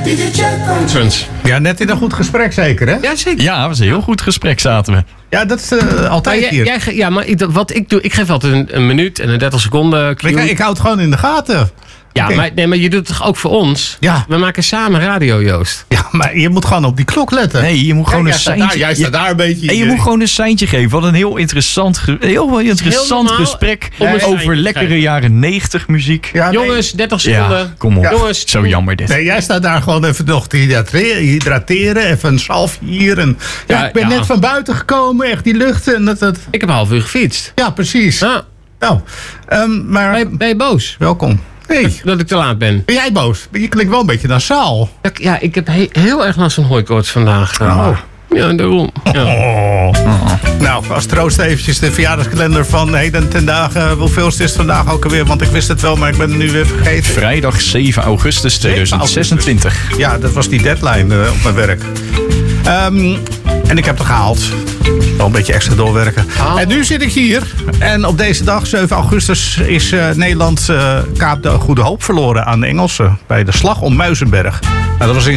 Entrance. Ja, net in een goed gesprek zeker, hè? Ja, zeker. Ja, het was een heel goed gesprek zaten we. Ja, dat is altijd Maar hier. maar wat ik doe, ik geef altijd een minuut en een 30 seconden cue. Ik hou het gewoon in de gaten. Ja, Oké. maar je doet het toch ook voor ons? Ja. We maken samen radio, Joost. Ja, maar je moet gewoon op die klok letten. Nee, je moet gewoon Kijk, een seintje... jij staat daar een beetje... En je moet gewoon een seintje geven. Wat een heel interessant normaal gesprek om een over seintje lekkere te jaren 90 muziek. Ja, nee. Jongens, 30 seconden. Ja, kom op. Jongens, Zo jammer dit. Nee, jij staat daar gewoon even nog te hydrateren. Even een salfje hier. En, ik ben net van buiten gekomen. Echt die lucht. En dat. ik heb een half uur gefietst. Ja, precies. Ja. Nou, maar Ben je boos welkom. Nee, dat ik te laat ben? ben jij boos? Je klinkt wel een beetje nasaal. Ja, ik heb heel erg last van hooikoorts vandaag. Ja, daarom. Ja. Nou, als troost eventjes de verjaardagskalender van heden ten dagen. Hoeveelste is het vandaag ook alweer? Want ik wist het wel, maar ik ben het nu weer vergeten. Vrijdag 7 augustus 2026. Ja, dat was die deadline op mijn werk. En ik heb het gehaald. Wel een beetje extra doorwerken. En nu zit ik hier. En op deze dag, 7 augustus, is Nederland Kaap de Goede Hoop verloren aan de Engelsen. Bij de Slag om Muizenberg. Nou, dat was in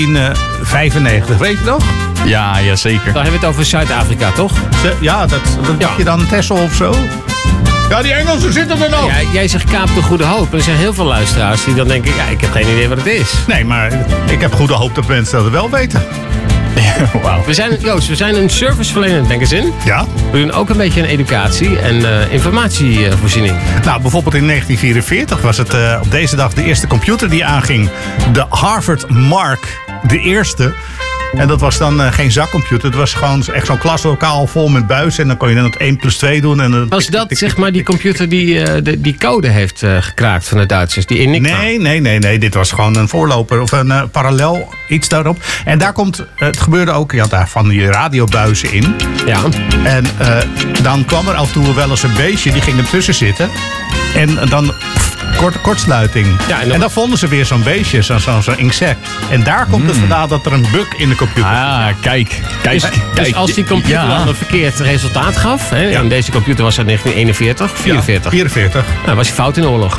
1795. Weet je nog? Ja, zeker. Dan hebben we het over Zuid-Afrika, toch? Ja, dat dacht je dan Texel of zo? Ja, die Engelsen zitten er nog. Ja, jij zegt Kaap de Goede Hoop. Er zijn heel veel luisteraars die dan denken... Ja, ik heb geen idee wat het is. Nee, maar ik heb goede hoop dat mensen dat wel weten. Wauw. We zijn een serviceverlener, denk eens in. Ja. We doen ook een beetje een educatie- en informatievoorziening. Nou, bijvoorbeeld in 1944 was het op deze dag de eerste computer die aanging. De Harvard Mark, de eerste. En dat was dan geen zakcomputer. Het was gewoon echt zo'n klaslokaal vol met buizen. En dan kon je dan het 1 + 2 doen. En Was dat zeg maar die computer die code heeft gekraakt van de Duitsers? Die Enigma? Nee. Dit was gewoon een voorloper of een parallel iets daarop. En daar komt, het gebeurde ook, je had daar van die radiobuizen in. Ja. En dan kwam er af en toe wel eens een beestje, die ging ertussen zitten. En dan kortsluiting. Ja, en dan vonden ze weer zo'n beestje, zo'n insect. En daar komt het vandaan dat er een bug in de computer zit. Ah, kijk. Dus als die computer dan een verkeerd resultaat gaf... Hè, en deze computer was uit 1941, 44. 44. Nou, was hij fout in de oorlog.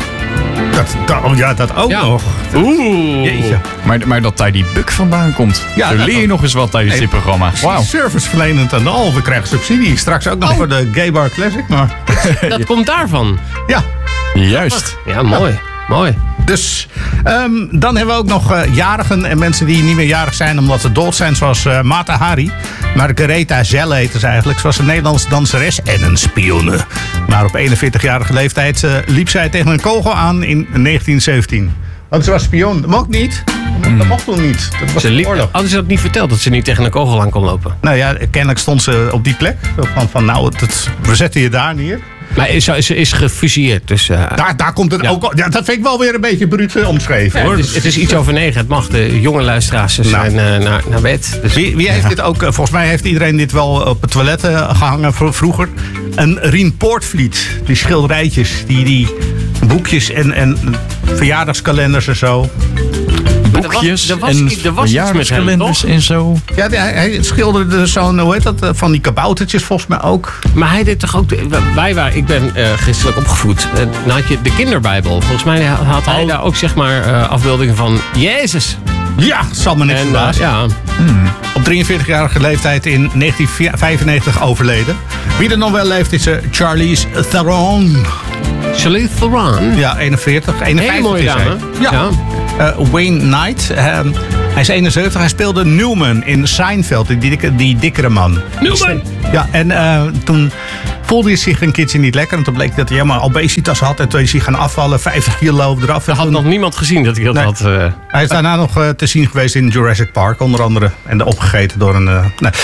Dat ook nog. Oeh. Jeetje. Maar dat daar die bug vandaan komt. Ja, Zo leer je nog eens wat tijdens dit programma. Wauw. Serviceverlenend aan de al. We krijgen subsidie. Straks ook nog voor de Gay Bar Classic. Maar Dat komt daarvan. ja. Juist. Ja, mooi. Mooi. Dus dan hebben we ook nog jarigen en mensen die niet meer jarig zijn omdat ze dood zijn. Zoals Mata Hari. Margaretha Zell heette ze eigenlijk. Ze was een Nederlandse danseres en een spionne. Maar op 41-jarige leeftijd liep zij tegen een kogel aan in 1917. Want ze was spion. Dat mocht niet. Dat mocht toen niet. Dat was oorlog. Hadden ze dat niet verteld, dat ze niet tegen een kogel aan kon lopen? Nou ja, kennelijk stond ze op die plek. Van we zetten je daar neer. Maar ze is gefusilleerd. Dus, Daar komt het ook. Ja, dat vind ik wel weer een beetje bruut omschreven. ja, hoor. het is iets over 9. Het mag de jonge luisteraars zijn naar bed. Dus Wie heeft dit ook? Volgens mij heeft iedereen dit wel op het toilet gehangen vroeger. Een Rien Poortvliet. Die schilderijtjes, die boekjes en verjaardagskalenders en zo. Boekjes er was en iets met hem, verjaardagskalenders toch? en zo. Ja, hij schilderde zo'n, hoe heet dat? Van die kaboutertjes volgens mij ook. Maar hij deed toch ook... Ik ben christelijk opgevoed. Dan had je de kinderbijbel. Volgens mij had hij daar ook zeg maar afbeeldingen van Jezus. Ja, zal me niks verbazen. Ja. Op 43-jarige leeftijd in 1995 overleden. Wie er nog wel leeft is Charlize Theron. Charlize Theron. Ja, 41. 51 Hele mooie is hij. dame. Ja. Wayne Knight. Hij is 71. Hij speelde Newman in Seinfeld. Die dikkere man. Newman! Ja, en toen voelde hij zich een keertje niet lekker. En toen bleek dat hij helemaal obesitas had. En toen is hij gaan afvallen. 50 kilo eraf. Er had nog niemand gezien dat hij dat had. Hij is daarna nog te zien geweest in Jurassic Park, onder andere. En opgegeten door een...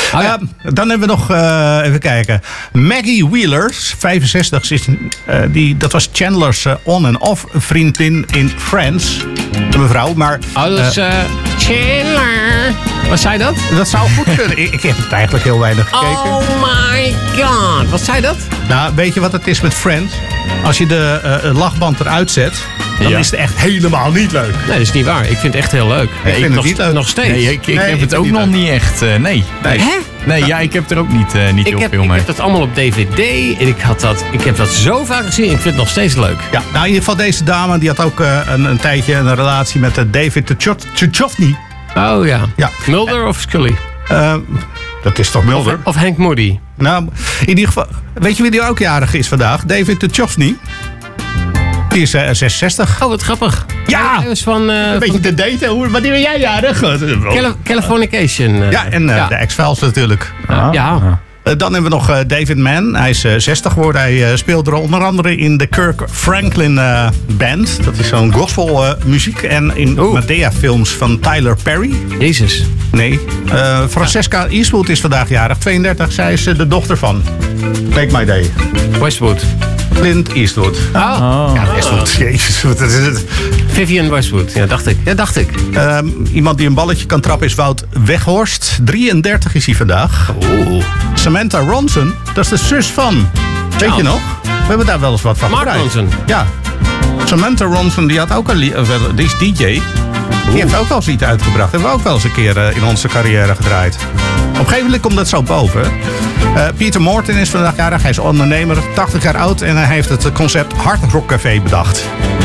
Dan hebben we nog... even kijken. Maggie Wheeler, 65. Dat was Chandler's on- en off vriendin in Friends. Een mevrouw, maar... Chandler. Wat zei dat? Dat zou goed kunnen. Ik heb het eigenlijk heel weinig gekeken. Oh my god. Wat zei dat? Nou, weet je wat het is met Friends? Als je de lachband eruit zet, dan Ja. is het echt helemaal niet leuk. Nee, dat is niet waar. Ik vind het echt heel leuk. Ik vind het niet leuk. Nog steeds. Nee, ik Nee, heb ik het vind ook het nog niet niet echt. Nee. Nee. Hè? Nee, ja, ik heb er ook niet heel veel Ik mee. heb dat allemaal op DVD en ik heb dat zo vaak gezien. Ik vind het nog steeds leuk. Ja, nou in ieder geval deze dame, die had ook een tijdje een relatie met David Duchovny. Oh ja. Ja. Mulder of Scully? Dat is toch Mulder? Of Hank Moody? Nou, in ieder geval, weet je wie die ook jarig is vandaag? David Duchovny. Die is 66. Oh, wat grappig. Ja! Hij was van Een beetje te daten. Wanneer ben jij jarig? Californication. Ja, en de X-Files natuurlijk. Ja. Dan hebben we nog David Mann. Hij is 60 geworden. Hij speelde er onder andere in de Kirk Franklin Band. Dat is zo'n gospel muziek. En in Medea-films van Tyler Perry. Jezus. Nee. Francesca Eastwood is vandaag jarig. 32. Zij is de dochter van. Take my day. Westwood. Clint Eastwood. Oh. Ja, Eastwood. Jezus, wat is het? Vivian Westwood. Ja, dacht ik. Iemand die een balletje kan trappen is Wout Weghorst. 33 is hij vandaag. Oeh. Samantha Ronson, dat is de zus van. Weet je nog? We hebben daar wel eens wat van Mark gedraaid. Ronson. Ja. Samantha Ronson, die had ook een die is DJ. Die heeft ook wel eens iets uitgebracht. Hebben we ook wel eens een keer in onze carrière gedraaid. Op een gegeven moment komt dat zo boven. Peter Morton is vandaag jarig. Hij is ondernemer, 80 jaar oud. En hij heeft het concept Hard Rock Café bedacht.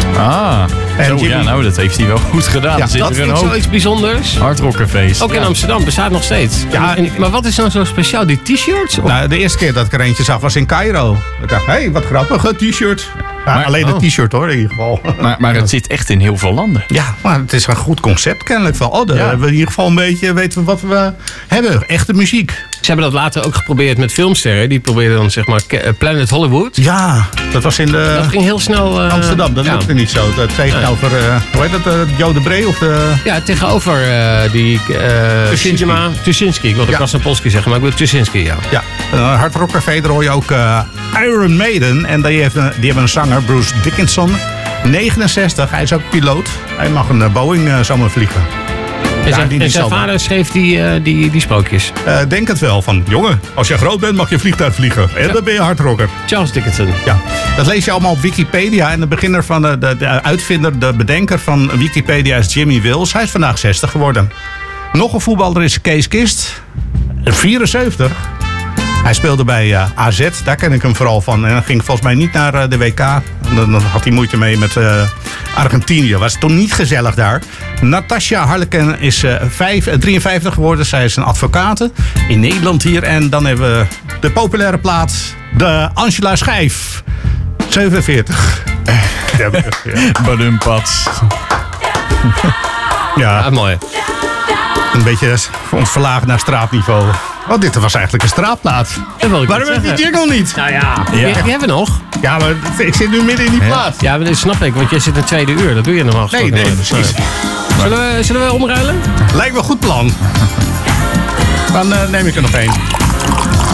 En Jimmy- ja, nou, dat heeft hij wel goed gedaan. Ja, Er zitten Dat er vind een ik hoop zoiets bijzonders. hardrockcafés. Ook in Amsterdam bestaat nog steeds. Ja. Maar wat is nou zo speciaal? Die t-shirts? Of- Nou, de eerste keer dat ik er eentje zag was in Cairo. Ik dacht, hé, wat grappig, een t-shirt. Ja, Maar- alleen een t-shirt hoor, in ieder geval. Maar het zit echt in heel veel landen. Ja, maar het is een goed concept kennelijk. Van, dan hebben we in ieder geval een beetje, weten we wat we hebben. Echte muziek. Ze hebben dat later ook geprobeerd met filmsterren. Die probeerden dan zeg maar Planet Hollywood. Ja, dat was in de Dat ging heel snel... Amsterdam. Dat ja. lukte niet zo. Dat tegenover, hoe heet dat, Jo de Bree of de... Ja, tegenover die... Tuschinski. Tuschinski. Ik wilde Ja. Krasnopolski zeggen, maar ik bedoel Tuschinski, ja. Ja, Hard Rock Café, daar hoor je ook Iron Maiden. En die hebben een zanger, Bruce Dickinson. 69, hij is ook piloot. Hij mag een Boeing zomaar vliegen. En Ja, zijn, die en zijn zal- vader schreef die sprookjes. Denk het wel, van jongen, als je groot bent mag je vliegtuig vliegen. En dan ben je hardrocker. Charles Dickinson. Ja, dat lees je allemaal op Wikipedia. En de beginner van de uitvinder, de bedenker van Wikipedia is Jimmy Wils. Hij is vandaag 60 geworden. Nog een voetballer is Kees Kist. 74. Hij speelde bij AZ, daar ken ik hem vooral van. En dan ging volgens mij niet naar de WK. Dan had hij moeite mee met Argentinië. Was toen niet gezellig daar. Natasja Harleken is 53 geworden. Zij is een advocate in Nederland hier. En dan hebben we de populaire plaat, de Angela Schijf. 47. Ja, Badumpats. Ah, mooi. een beetje ons verlagen naar straatniveau. Oh, dit was eigenlijk een straatplaat. Dat wil ik Waarom niet heb je die zeggen. jingle niet? Nou ja, Ja. die hebben we nog. Ja, maar ik zit nu midden in die plaat. Ja, maar dat snap ik, want jij zit een tweede uur. Dat doe je normaal gesproken Nee, nooit. precies. Zullen we omruilen? Lijkt me een goed plan. Dan neem ik er nog één.